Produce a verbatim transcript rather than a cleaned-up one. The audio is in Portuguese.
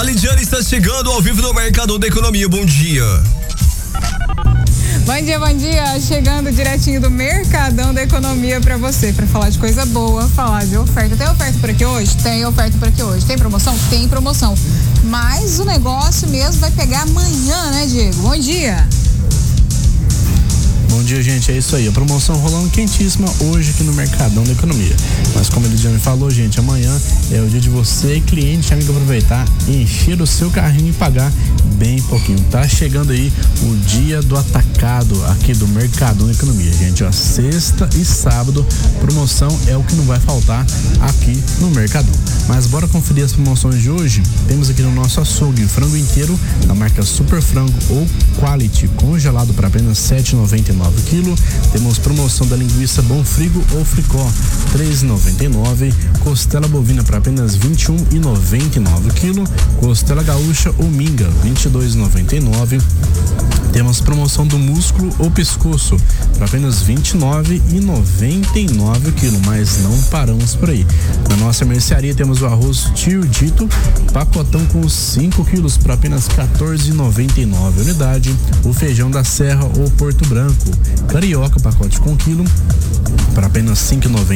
A Lidiane está chegando ao vivo no Mercado da Economia. Bom dia. Bom dia, bom dia. Chegando direitinho do Mercadão da Economia pra você, pra falar de coisa boa, falar de oferta. Tem oferta por aqui hoje? Tem oferta por aqui hoje. Tem promoção? Tem promoção. Mas o negócio mesmo vai pegar amanhã, né, Diego? Bom dia. Bom dia, gente, é isso aí, a promoção rolando quentíssima hoje aqui no Mercadão da Economia. Mas como ele já me falou, gente, amanhã é o dia de você, cliente, amigo, aproveitar, encher o seu carrinho e pagar bem pouquinho. Tá chegando aí o dia do atacado aqui do Mercadão da Economia, gente, ó, sexta e sábado, promoção é o que não vai faltar aqui no Mercadão. Mas bora conferir as promoções de hoje. Temos aqui no nosso açougue frango inteiro da marca Super Frango ou Quality, congelado para apenas sete reais e noventa e nove centavos quilo. Temos promoção da linguiça Bom Frigo ou Fricó, três reais e noventa e nove centavos. Costela bovina para apenas vinte e um reais e noventa e nove centavos quilo. Costela gaúcha ou minga, vinte e dois reais e noventa e nove centavos. Temos promoção do músculo ou pescoço para apenas vinte e nove reais e noventa e nove centavos quilo, mas não paramos por aí. Na nossa mercearia temos o arroz Tio Dito, pacotão com cinco quilos para apenas quatorze reais e noventa e nove centavos unidade. O feijão da Serra ou Porto Branco, carioca, pacote com quilo para apenas cinco reais e noventa